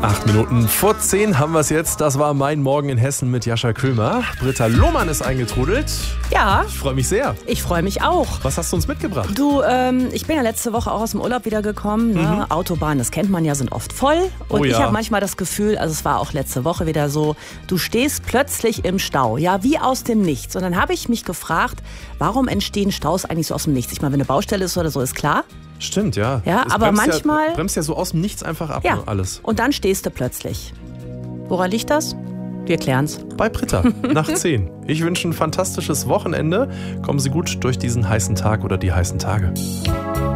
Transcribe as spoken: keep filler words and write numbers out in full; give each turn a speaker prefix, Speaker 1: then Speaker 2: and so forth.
Speaker 1: Acht Minuten vor zehn haben wir es jetzt. Das war mein Morgen in Hessen mit Jascha Köhmer. Britta Lohmann ist eingetrudelt.
Speaker 2: Ja.
Speaker 1: Ich freue mich sehr.
Speaker 2: Ich freue mich auch.
Speaker 1: Was hast du uns mitgebracht?
Speaker 2: Du, ähm, ich bin ja letzte Woche auch aus dem Urlaub wiedergekommen. Ne? Mhm. Autobahnen, das kennt man ja, sind oft voll. Und
Speaker 1: oh, ja.
Speaker 2: ich habe manchmal das Gefühl, also es war auch letzte Woche wieder so, du stehst plötzlich im Stau. Ja, wie aus dem Nichts. Und dann habe ich mich gefragt, warum entstehen Staus eigentlich so aus dem Nichts? Ich meine, wenn eine Baustelle ist oder so, ist klar.
Speaker 1: Stimmt, ja.
Speaker 2: Ja,
Speaker 1: es
Speaker 2: aber
Speaker 1: bremst
Speaker 2: manchmal...
Speaker 1: Ja, bremst ja so aus dem Nichts einfach ab,
Speaker 2: ja.
Speaker 1: ne, alles.
Speaker 2: Und dann stehst du plötzlich. Woran liegt das? Wir klären's.
Speaker 1: Bei Britta, nach zehn. Ich wünsche ein fantastisches Wochenende. Kommen Sie gut durch diesen heißen Tag oder die heißen Tage.